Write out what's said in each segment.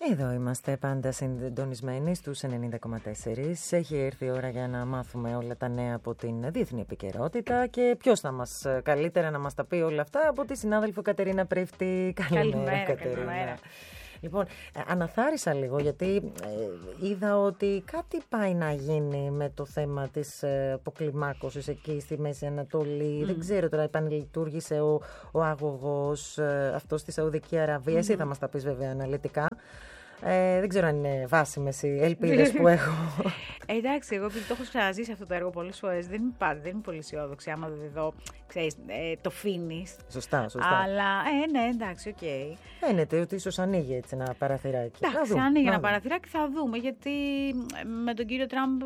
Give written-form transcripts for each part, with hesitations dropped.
Εδώ είμαστε πάντα συντονισμένοι στους 90,4. Έχει έρθει η ώρα για να μάθουμε όλα τα νέα από την διεθνή επικαιρότητα και ποιος θα μας καλύτερα να μας τα πει όλα αυτά από τη συνάδελφο Κατερίνα Πρίφτη. Καλημέρα, Κατερίνα. Καλημέρα. Λοιπόν, αναθάρισα λίγο γιατί είδα ότι κάτι πάει να γίνει με το θέμα της αποκλιμάκωσης εκεί στη Μέση Ανατολή. Δεν ξέρω τώρα, επανελειτουργήσε ο αγωγός αυτός στη Σαουδική Αραβία. Εσύ θα μας τα πεις βέβαια αναλυτικά. Δεν ξέρω αν είναι βάσιμες οι ελπίδες που έχω. Εντάξει, εγώ επειδή το έχω ξαναζήσει αυτό το έργο πολλές φορές, δεν είμαι πολύ αισιόδοξη. Άμα δεν δω, ξέρεις, το finish. Σωστά. Αλλά, ναι, εντάξει, οκ. Φαίνεται ότι ίσως ανοίγει έτσι ένα παραθυράκι. Εντάξει, ανοίγει ένα παραθυράκι, θα δούμε. Γιατί με τον κύριο Τραμπ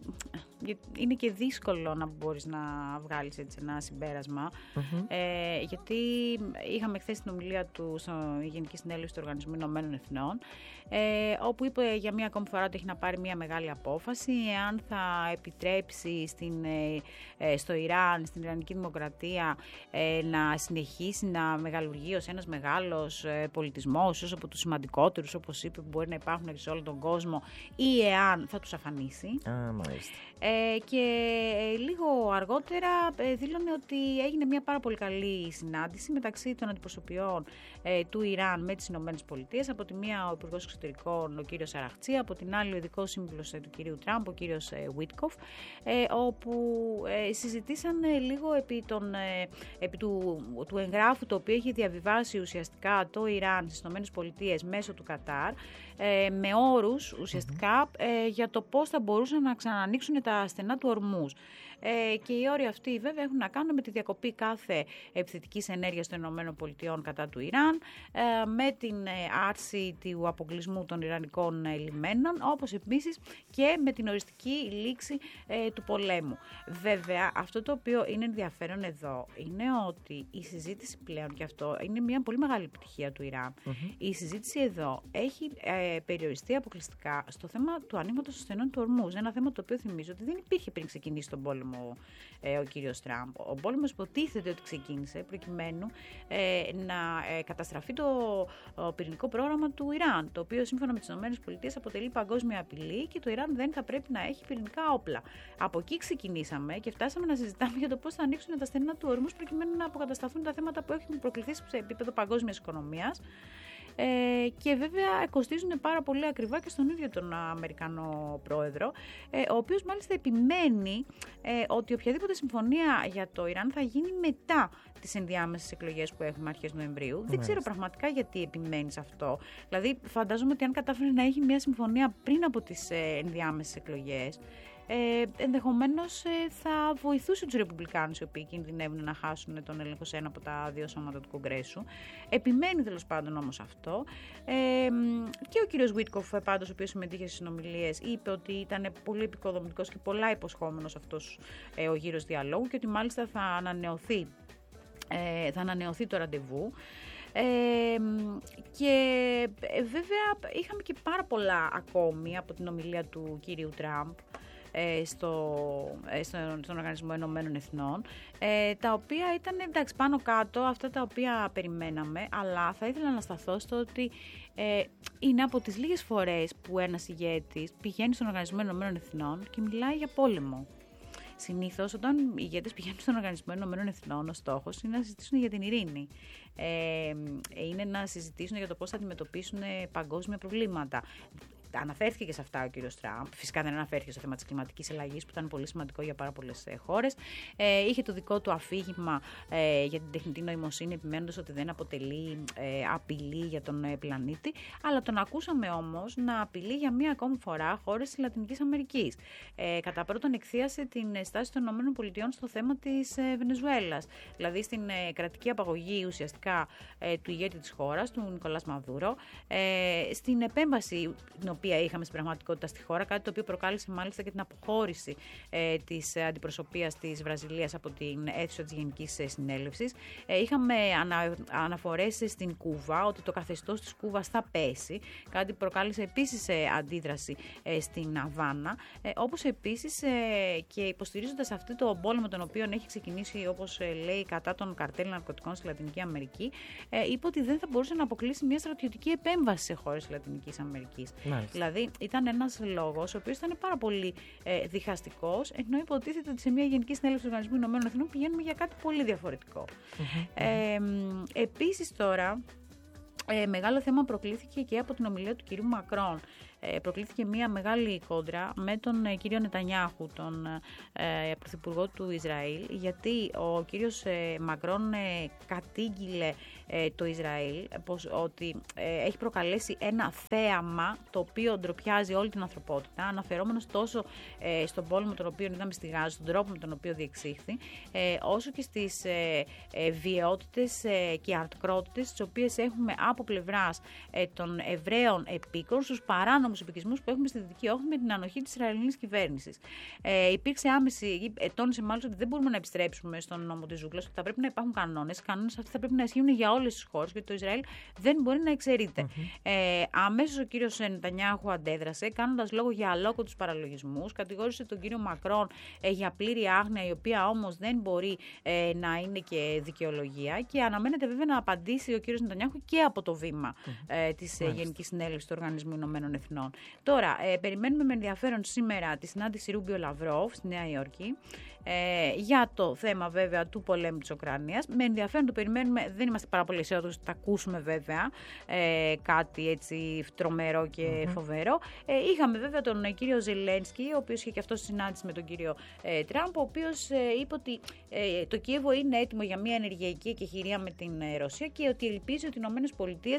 είναι και δύσκολο να μπορείς να βγάλεις έτσι ένα συμπέρασμα. Γιατί είχαμε χθες την ομιλία του στο Γενική Συνέλευση του Οργανισμού Ηνωμένων Εθνών, όπου είπε για μία ακόμη φορά ότι έχει να πάρει μία μεγάλη απόφαση εάν θα επιτρέψει στο Ιράν, στην Ιρανική Δημοκρατία, να συνεχίσει να μεγαλουργεί ως ένας μεγάλος πολιτισμός, ως από τους σημαντικότερους, όπως είπε, που μπορεί να υπάρχουν σε όλο τον κόσμο, ή εάν θα τους αφανίσει. Μάλιστα. Και λίγο αργότερα δήλωνε ότι έγινε μια πάρα πολύ καλή συνάντηση μεταξύ των αντιπροσωπιών του Ιράν με τις Ηνωμένες Πολιτείες. Από τη μία ο Υπουργός Εξωτερικών, ο κύριος Αραχτσί, από την άλλη ο ειδικός σύμβουλος του κυρίου Τραμπ, ο κύριος Βίτκοφ, όπου συζητήσαν λίγο επί του εγγράφου το οποίο έχει διαβιβάσει ουσιαστικά το Ιράν στις Ηνωμένες Πολιτείες μέσω του Κατάρ, με όρους ουσιαστικά για το πώς θα μπορούσαν να ξανανοίξουν τα στενά του Ορμούζ. Και οι όροι αυτοί βέβαια έχουν να κάνουν με τη διακοπή κάθε επιθετικής ενέργειας των ΗΠΑ κατά του Ιράν, με την άρση του αποκλεισμού των Ιρανικών λιμένων, όπως επίσης και με την οριστική λήξη του πολέμου. Βέβαια, αυτό το οποίο είναι ενδιαφέρον εδώ είναι ότι η συζήτηση πλέον, και αυτό είναι μια πολύ μεγάλη επιτυχία του Ιράν, η συζήτηση εδώ έχει περιοριστεί αποκλειστικά στο θέμα του ανοίγματος των στενών του Ορμούζ. Ένα θέμα το οποίο θυμίζω ότι δεν υπήρχε πριν ξεκινήσει τον πόλεμο ο κύριος Τραμπ. Ο πόλεμος υποτίθεται ότι ξεκίνησε προκειμένου να καταστραφεί το πυρηνικό πρόγραμμα του Ιράν, το οποίο σύμφωνα με τις ΗΠΑ αποτελεί παγκόσμια απειλή και το Ιράν δεν θα πρέπει να έχει πυρηνικά όπλα. Από εκεί ξεκινήσαμε και φτάσαμε να συζητάμε για το πώς θα ανοίξουν τα στενά του Ορμούζ προκειμένου να αποκατασταθούν τα θέματα που έχουν προκληθεί σε επίπεδο παγκόσμιας οικονομίας. Και βέβαια κοστίζουν πάρα πολύ ακριβά και στον ίδιο τον Αμερικανό πρόεδρο, ο οποίος μάλιστα επιμένει ότι οποιαδήποτε συμφωνία για το Ιράν θα γίνει μετά τις ενδιάμεσες εκλογές που έχουμε αρχές Νοεμβρίου. Δεν ξέρω πραγματικά γιατί επιμένει σε αυτό. Δηλαδή φαντάζομαι ότι αν κατάφερε να έχει μια συμφωνία πριν από τις ενδιάμεσες εκλογές, ενδεχομένως θα βοηθούσε τους Ρεπουμπλικάνους οι οποίοι κινδυνεύουν να χάσουν τον έλεγχο σε ένα από τα δύο σώματα του Κογκρέσου. Επιμένει τέλος πάντων όμως αυτό. Και ο κύριος Βίτκοφ, πάντως, ο οποίος συμμετείχε στις συνομιλίες, είπε ότι ήταν πολύ επικοδομητικός και πολλά υποσχόμενος αυτός ο γύρος διαλόγου και ότι μάλιστα θα ανανεωθεί το ραντεβού. Και βέβαια είχαμε και πάρα πολλά ακόμη από την ομιλία του κύριου Τραμπ στον Οργανισμό Ηνωμένων Εθνών, τα οποία ήταν εντάξει πάνω κάτω αυτά τα οποία περιμέναμε, αλλά θα ήθελα να σταθώ στο ότι είναι από τις λίγες φορές που ένας ηγέτης πηγαίνει στον Οργανισμό Ηνωμένων Εθνών και μιλάει για πόλεμο. Συνήθως, όταν οι ηγέτες πηγαίνουν στον Οργανισμό Ηνωμένων Εθνών, ο στόχος είναι να συζητήσουν για την ειρήνη. Είναι να συζητήσουν για το πώς θα αντιμετωπίσουν παγκόσμια προβλήματα. Αναφέρθηκε και σε αυτά ο κύριος Τραμπ. Φυσικά δεν αναφέρθηκε στο θέμα της κλιματικής αλλαγής, που ήταν πολύ σημαντικό για πάρα πολλές χώρες. Είχε το δικό του αφήγημα για την τεχνητή νοημοσύνη, επιμένοντας ότι δεν αποτελεί απειλή για τον πλανήτη. Αλλά τον ακούσαμε όμως να απειλεί για μία ακόμη φορά χώρες της Λατινικής Αμερικής. Κατά πρώτον, εκθίασε την στάση των ΗΠΑ στο θέμα της Βενεζουέλας. Δηλαδή στην κρατική απαγωγή ουσιαστικά του ηγέτη της χώρας, του Νικολάς Μαδούρο, στην επέμβαση την οποία οποία είχαμε στην πραγματικότητα στη χώρα, κάτι το οποίο προκάλεσε μάλιστα και την αποχώρηση της αντιπροσωπείας της Βραζιλίας από την αίθουσα της Γενικής Συνέλευσης. Είχαμε αναφορές στην Κούβα, ότι το καθεστώς της Κούβας θα πέσει, κάτι που προκάλεσε επίσης αντίδραση στην Αβάνα, όπως επίσης και υποστηρίζοντας αυτό το πόλεμο τον οποίο έχει ξεκινήσει, όπως λέει, κατά των καρτέλ ναρκωτικών στη Λατινική Αμερική, είπε ότι δεν θα μπορούσε να αποκλείσει μια στρατιωτική επέμβαση σε χώρες της Λατινικής Αμερικής. Δηλαδή, ήταν ένας λόγος ο οποίος ήταν πάρα πολύ διχαστικός, ενώ υποτίθεται ότι σε μια Γενική Συνέλευση του Οργανισμού Ηνωμένων Εθνών πηγαίνουμε για κάτι πολύ διαφορετικό. Επίσης τώρα, μεγάλο θέμα προκλήθηκε και από την ομιλία του κυρίου Μακρόν. Προκλήθηκε μια μεγάλη κόντρα με τον κύριο Νετανιάχου, τον πρωθυπουργό του Ισραήλ, γιατί ο κύριος Μακρόν κατήγγειλε το Ισραήλ ότι έχει προκαλέσει ένα θέαμα το οποίο ντροπιάζει όλη την ανθρωπότητα, αναφερόμενος τόσο στον πόλεμο τον οποίο είδαμε στη Γάζα, στον τρόπο με τον οποίο διεξήχθη, όσο και στις βιαιότητες και αρκρότητες τις οποίες έχουμε από πλευράς των Εβραίων επίκων στους παράνομους επικισμούς που έχουμε στη Δυτική Όχθη με την ανοχή της Ισραηλινής κυβέρνησης. Υπήρξε άμεση, τόνισε μάλιστα ότι δεν μπορούμε να επιστρέψουμε στον νόμο της ζούγκλας, ότι θα πρέπει να υπάρχουν κανόνες. Οι κανόνες αυτοί θα πρέπει να ισχύουν για όλες τις χώρες και το Ισραήλ δεν μπορεί να εξαιρείται. Αμέσως ο κύριος Νετανιάχου αντέδρασε, κάνοντας λόγο για αλόκοτους παραλογισμούς, κατηγόρησε τον κύριο Μακρόν για πλήρη άγνοια, η οποία όμως δεν μπορεί να είναι και δικαιολογία, και αναμένεται βέβαια να απαντήσει ο κύριος Νετανιάχου και από το βήμα της Γενικής Συνέλευσης του Οργανισμού Ηνωμένων Εθνών. Τώρα, περιμένουμε με ενδιαφέρον σήμερα τη συνάντηση Ρούμπιο Λαυρόφ στη Νέα Υόρκη για το θέμα βέβαια του πολέμου της Ουκρανίας. Με ενδιαφέρον το περιμένουμε, δεν είμαστε πάρα πολύ αισιόδοξοι ότι θα ακούσουμε βέβαια κάτι έτσι τρομερό και φοβερό. Είχαμε βέβαια τον κύριο Ζελένσκι, ο οποίος είχε και αυτό συνάντηση με τον κύριο Τραμπ, ο οποίος είπε ότι το Κίεβο είναι έτοιμο για μια ενεργειακή εκεχηρία με την Ρωσία και ότι ελπίζει ότι οι ΗΠΑ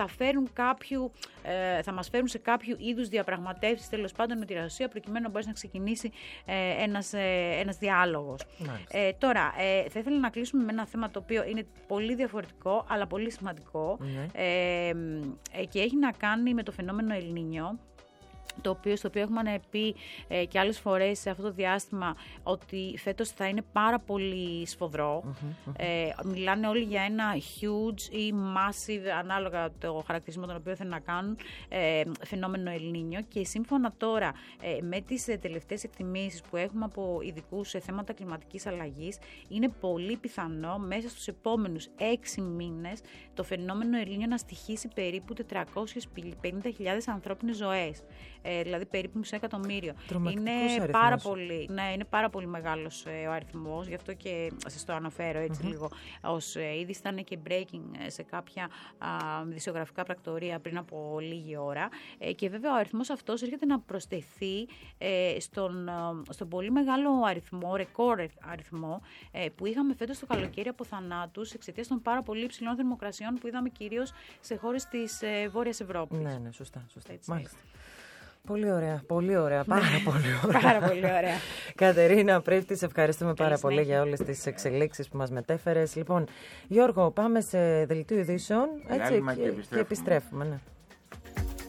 θα μας φέρουν σε κάποιο είδους διαπραγματεύσεις, τέλος πάντων, με τη Ρωσία, προκειμένου να μπορέσει να ξεκινήσει ένας διάλογος. Τώρα, θα ήθελα να κλείσουμε με ένα θέμα το οποίο είναι πολύ διαφορετικό, αλλά πολύ σημαντικό, και έχει να κάνει με το φαινόμενο El Niño, στο οποίο έχουμε πει και άλλες φορές σε αυτό το διάστημα ότι φέτος θα είναι πάρα πολύ σφοδρό. Μιλάνε όλοι για ένα huge ή massive, ανάλογα το χαρακτηρισμό τον οποίο θέλουν να κάνουν, φαινόμενο El Niño, και σύμφωνα τώρα με τις τελευταίες εκτιμήσεις που έχουμε από ειδικούς σε θέματα κλιματικής αλλαγής, είναι πολύ πιθανό μέσα στους επόμενους 6 μήνες το φαινόμενο El Niño να στοιχήσει περίπου 450.000 ανθρώπινες ζωές. Δηλαδή περίπου μισό εκατομμύριο. Είναι πάρα πολύ μεγάλος ο αριθμός, γι' αυτό και σας το αναφέρω έτσι λίγο ως είδη. Ήταν και breaking σε κάποια ειδησιογραφικά πρακτορία πριν από λίγη ώρα, και βέβαια ο αριθμός αυτός έρχεται να προσθεθεί στον πολύ μεγάλο αριθμό, ρεκόρ αριθμό, που είχαμε φέτος το καλοκαίρι από θανάτους εξαιτίας των πάρα πολύ υψηλών θερμοκρασιών που είδαμε κυρίως σε χώρες της Βόρειας Ευρώπης. Ναι, σωστά. Μάλιστα. Πολύ ωραία, πολύ ωραία, πάρα πολύ ωραία. Πάρα πολύ ωραία. Κατερίνα Πρίφτη, σε ευχαριστούμε πάρα πολύ για όλες τις εξελίξεις που μας μετέφερες. Λοιπόν, Γιώργο, πάμε σε δελτίο ειδήσεων, έτσι, και επιστρέφουμε. Ναι.